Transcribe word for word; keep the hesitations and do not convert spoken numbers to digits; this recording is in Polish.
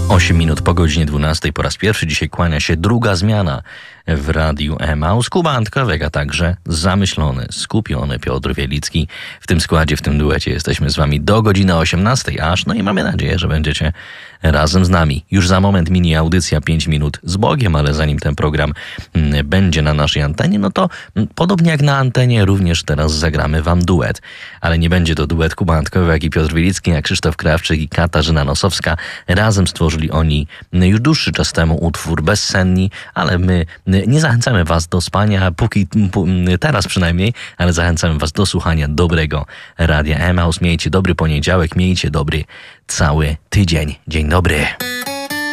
osiem minut po godzinie dwunastej po raz pierwszy dzisiaj kłania się druga zmiana w Radiu Emaus. Kuba Antkowiak, a także zamyślony, skupiony Piotr Wielicki. W tym składzie, w tym duecie jesteśmy z wami do godziny osiemnastej aż. No i mamy nadzieję, że będziecie razem z nami. Już za moment mini audycja pięć minut z Bogiem, ale zanim ten program będzie na naszej antenie, no to podobnie jak na antenie również teraz zagramy wam duet. Ale nie będzie to duet Kuba Antkowiak i Piotr Wielicki, a Krzysztof Krawczyk i Katarzyna Nosowska. Razem stworzyli oni już dłuższy czas temu utwór Bezsenni, ale my nie zachęcamy was do spania, póki teraz przynajmniej, ale zachęcamy was do słuchania dobrego Radia Emaus. Miejcie dobry poniedziałek, miejcie dobry cały tydzień. Dzień dobry.